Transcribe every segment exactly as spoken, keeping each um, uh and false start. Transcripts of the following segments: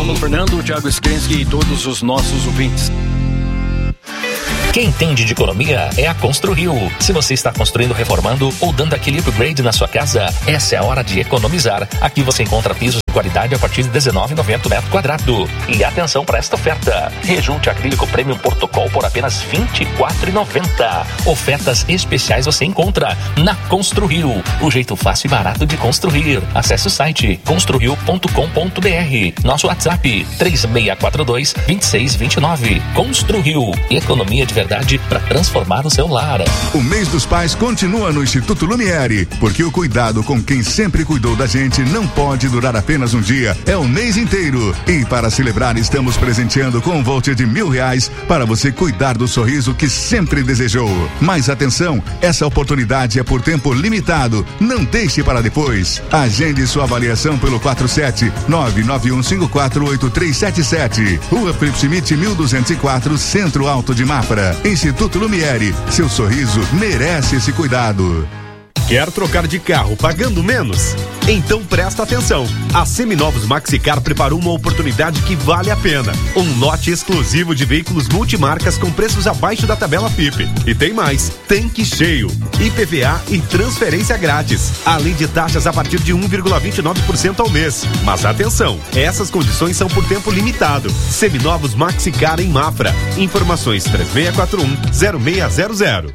Rômulo Fernando, Thiago Skrensky e todos os nossos ouvintes. Quem entende de economia é a Construrio. Se você está construindo, reformando ou dando aquele upgrade na sua casa, essa é a hora de economizar. Aqui você encontra pisos de qualidade a partir de dezenove reais e noventa centavos metro quadrado. E atenção para esta oferta. Rejunte acrílico Premium Portocol por apenas vinte e quatro reais e noventa centavos. Ofertas especiais você encontra na Construrio. O jeito fácil e barato de construir. Acesse o site construrio ponto com ponto b r. Nosso WhatsApp três seis quatro dois, dois seis dois nove. Construrio. Economia de verdade para transformar o seu lar. O mês dos pais continua no Instituto Lumiere, porque o cuidado com quem sempre cuidou da gente não pode durar apenas um dia, é o mês inteiro. E para celebrar, estamos presenteando com um voucher de mil reais para você cuidar do sorriso que sempre desejou. Mas atenção, essa oportunidade é por tempo limitado, não deixe para depois. Agende sua avaliação pelo quatro sete nove nove um cinco quatro oito três sete sete. Rua Felipe Schmidt, mil duzentos e quatro, Centro Alto de Mafra. Instituto Lumiere, seu sorriso merece esse cuidado. Quer trocar de carro pagando menos? Então presta atenção. A Seminovos Maxicar preparou uma oportunidade que vale a pena. Um lote exclusivo de veículos multimarcas com preços abaixo da tabela F I P. E tem mais, tanque cheio, I P V A e transferência grátis. Além de taxas a partir de um vírgula vinte e nove por cento ao mês. Mas atenção, essas condições são por tempo limitado. Seminovos Maxicar em Mafra. Informações três seis quatro um, zero seis zero zero.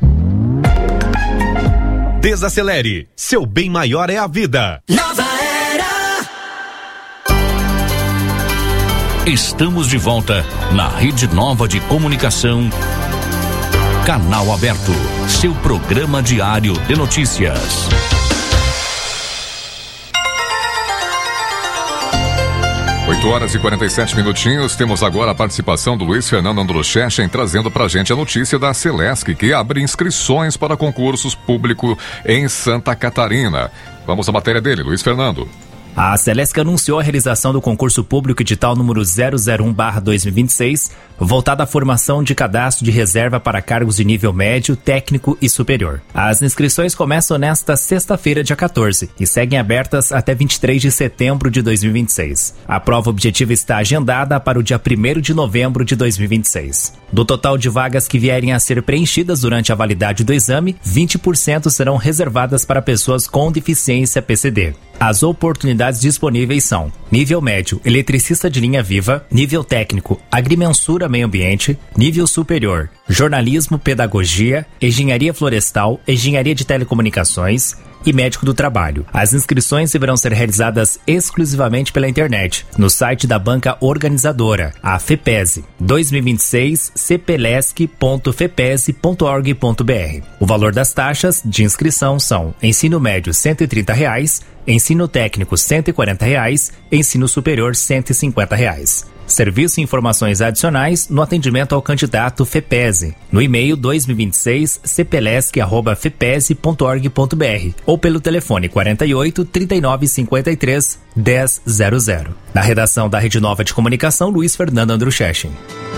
Desacelere, seu bem maior é a vida. Nova Era. Estamos de volta na Rede Nova de Comunicação. Canal Aberto, seu programa diário de notícias. oito horas e quarenta e sete minutinhos, temos agora a participação do Luiz Fernando Andruschechen trazendo pra gente a notícia da Celesc, que abre inscrições para concursos públicos em Santa Catarina. Vamos à matéria dele, Luiz Fernando. A Celesc anunciou a realização do concurso público edital número zero zero um barra dois mil e vinte e seis, voltado à formação de cadastro de reserva para cargos de nível médio, técnico e superior. As inscrições começam nesta sexta-feira, dia quatorze, e seguem abertas até vinte e três de setembro de dois mil e vinte e seis. A prova objetiva está agendada para o dia primeiro de novembro de dois mil e vinte e seis. Do total de vagas que vierem a ser preenchidas durante a validade do exame, vinte por cento serão reservadas para pessoas com deficiência P C D. As oportunidades disponíveis são: nível médio, eletricista de linha viva; nível técnico, agrimensura meio ambiente; nível superior, jornalismo, pedagogia, engenharia florestal, engenharia de telecomunicações e médico do trabalho. As inscrições deverão ser realizadas exclusivamente pela internet, no site da banca organizadora, a FEPESE, dois mil e vinte e seis, cepelesc ponto fepese ponto org ponto br. O valor das taxas de inscrição são: ensino médio cento e trinta reais, ensino técnico cento e quarenta reais, ensino superior cento e cinquenta reais. Serviço e informações adicionais no atendimento ao candidato FEPESE, no e-mail dois mil e vinte e seis, cepelesc arroba fepese ponto org ponto br ou pelo telefone quarenta e oito, trinta e nove, cinquenta e três, dez zero zero. Na redação da Rede Nova de Comunicação, Luiz Fernando Andruschechen.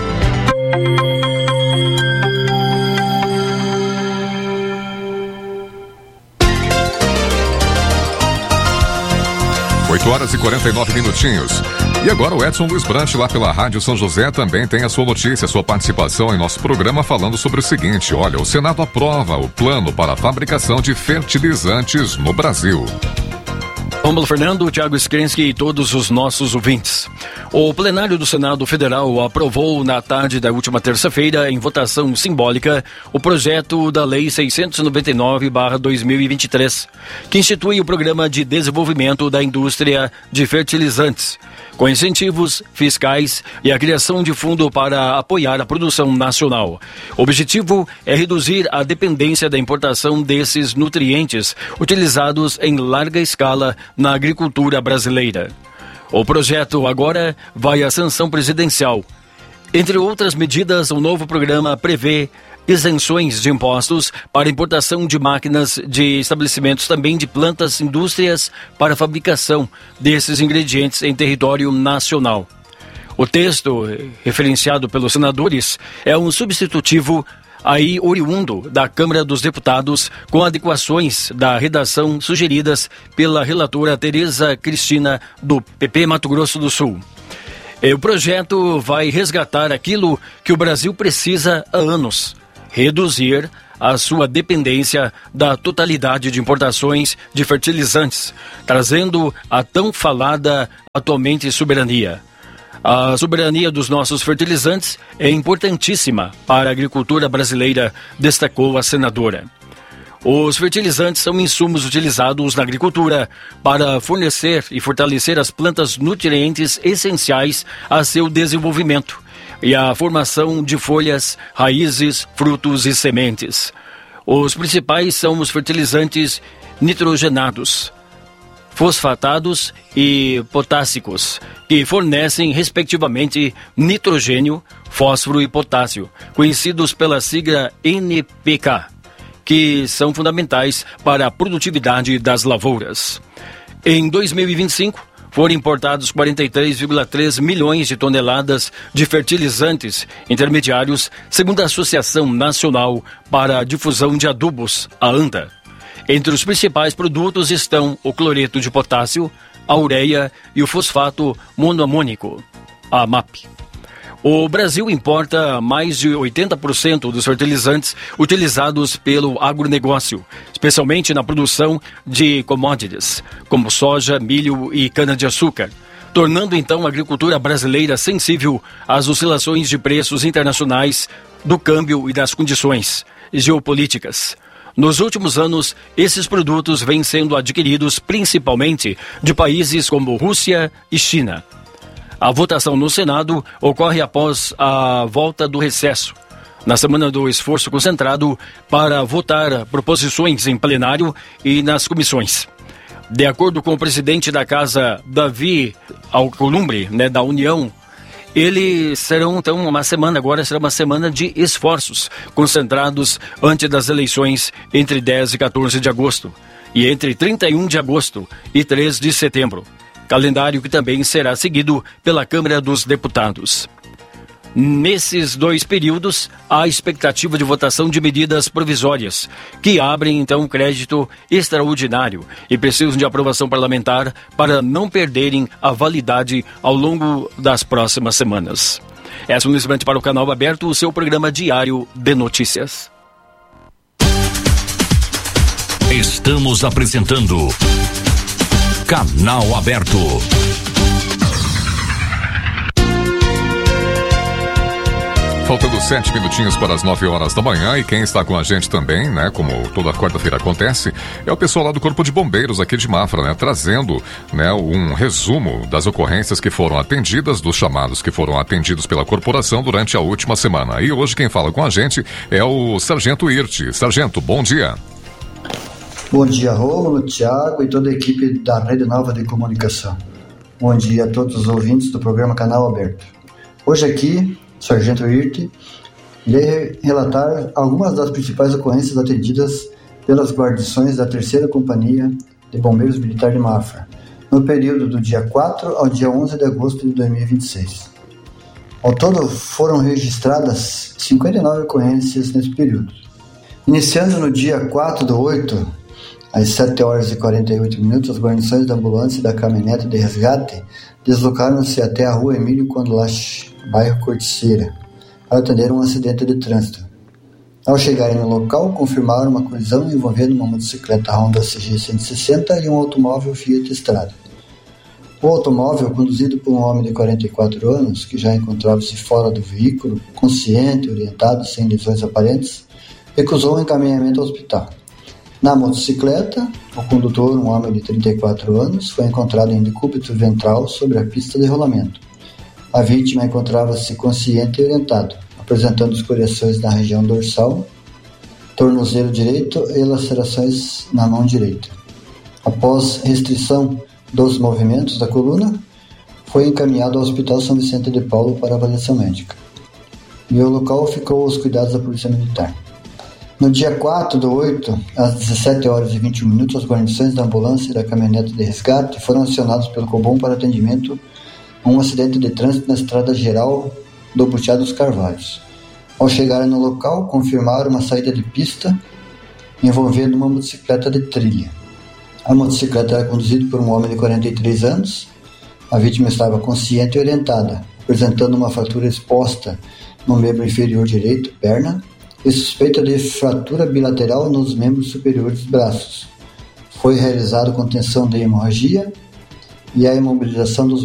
oito horas e quarenta e nove minutinhos. E agora o Edson Luiz Brant, lá pela Rádio São José, também tem a sua notícia, a sua participação em nosso programa, falando sobre o seguinte: olha, o Senado aprova o plano para a fabricação de fertilizantes no Brasil. Rômulo Fernando, Thiago Skrensky e todos os nossos ouvintes. O plenário do Senado Federal aprovou na tarde da última terça-feira, em votação simbólica, o projeto da Lei seiscentos e noventa e nove barra dois mil e vinte e três, que institui o Programa de Desenvolvimento da Indústria de Fertilizantes, com incentivos fiscais e a criação de fundo para apoiar a produção nacional. O objetivo é reduzir a dependência da importação desses nutrientes utilizados em larga escala na agricultura brasileira. O projeto agora vai à sanção presidencial. Entre outras medidas, o novo programa prevê isenções de impostos para importação de máquinas de estabelecimentos, também de plantas, indústrias para fabricação desses ingredientes em território nacional. O texto, referenciado pelos senadores, é um substitutivo aí oriundo da Câmara dos Deputados, com adequações da redação sugeridas pela relatora Tereza Cristina, do P P Mato Grosso do Sul. O projeto vai resgatar aquilo que o Brasil precisa há anos: reduzir a sua dependência da totalidade de importações de fertilizantes, trazendo a tão falada atualmente soberania. A soberania dos nossos fertilizantes é importantíssima para a agricultura brasileira, destacou a senadora. Os fertilizantes são insumos utilizados na agricultura para fornecer e fortalecer as plantas nutrientes essenciais a seu desenvolvimento e a formação de folhas, raízes, frutos e sementes. Os principais são os fertilizantes nitrogenados, fosfatados e potássicos, que fornecem, respectivamente, nitrogênio, fósforo e potássio, conhecidos pela sigla N P K, que são fundamentais para a produtividade das lavouras. Em dois mil e vinte e cinco, foram importados quarenta e três vírgula três milhões de toneladas de fertilizantes intermediários, segundo a Associação Nacional para a Difusão de Adubos, a ANDA. Entre os principais produtos estão o cloreto de potássio, a ureia e o fosfato monoamônico, a M A P. O Brasil importa mais de oitenta por cento dos fertilizantes utilizados pelo agronegócio, especialmente na produção de commodities, como soja, milho e cana-de-açúcar, tornando então a agricultura brasileira sensível às oscilações de preços internacionais, do câmbio e das condições geopolíticas. Nos últimos anos, esses produtos vêm sendo adquiridos principalmente de países como Rússia e China. A votação no Senado ocorre após a volta do recesso, na semana do esforço concentrado para votar proposições em plenário e nas comissões. De acordo com o presidente da Casa, Davi Alcolumbre, né, da União, eles serão, então, uma semana, agora será uma semana de esforços concentrados antes das eleições entre dez e quatorze de agosto e entre trinta e um de agosto e três de setembro. Calendário que também será seguido pela Câmara dos Deputados. Nesses dois períodos, há expectativa de votação de medidas provisórias, que abrem, então, crédito extraordinário e precisam de aprovação parlamentar para não perderem a validade ao longo das próximas semanas. Essa é Luiz Brante para o Canal Aberto, o seu programa diário de notícias. Estamos apresentando Canal Aberto. Faltando sete minutinhos para as nove horas da manhã, e quem está com a gente também, né, como toda quarta-feira acontece, é o pessoal lá do Corpo de Bombeiros aqui de Mafra, né, trazendo, né, um resumo das ocorrências que foram atendidas, dos chamados que foram atendidos pela corporação durante a última semana. E hoje quem fala com a gente é o Sargento Irte. Sargento, bom dia. Bom dia, Rômulo, Thiago e toda a equipe da Rede Nova de Comunicação. Bom dia a todos os ouvintes do programa Canal Aberto. Hoje aqui, Sargento Irte, irei relatar algumas das principais ocorrências atendidas pelas guarnições da terceira Companhia de Bombeiros Militar de Mafra, no período do dia quatro ao dia onze de agosto de dois mil e vinte e seis. Ao todo, foram registradas cinquenta e nove ocorrências nesse período. Iniciando no dia quatro do oito, às sete horas e quarenta e oito minutos, as guarnições da ambulância e da caminhonete de resgate deslocaram-se até a rua Emílio Condelache, bairro Corticeira, para atender um acidente de trânsito. Ao chegarem no local, confirmaram uma colisão envolvendo uma motocicleta Honda C G cento e sessenta e um automóvel Fiat Strada. O automóvel, conduzido por um homem de quarenta e quatro anos, que já encontrava-se fora do veículo, consciente, orientado, sem lesões aparentes, recusou o encaminhamento ao hospital. Na motocicleta, o condutor, um homem de trinta e quatro anos, foi encontrado em decúbito ventral sobre a pista de rolamento. A vítima encontrava-se consciente e orientado, apresentando escoriações na região dorsal, tornozelo direito e lacerações na mão direita. Após restrição dos movimentos da coluna, foi encaminhado ao Hospital São Vicente de Paulo para avaliação médica. E o local ficou aos cuidados da Polícia Militar. No dia quatro do oito, às dezessete horas e vinte e um minutos, as guarnições da ambulância e da caminhonete de resgate foram acionados pelo Cobom para atendimento a um acidente de trânsito na estrada geral do Buteado dos Carvalhos. Ao chegarem no local, confirmaram uma saída de pista envolvendo uma motocicleta de trilha. A motocicleta era conduzida por um homem de quarenta e três anos. A vítima estava consciente e orientada, apresentando uma fratura exposta no membro inferior direito, perna, e suspeita de fratura bilateral nos membros superiores dos braços. Foi realizada contenção de hemorragia e a imobilização dos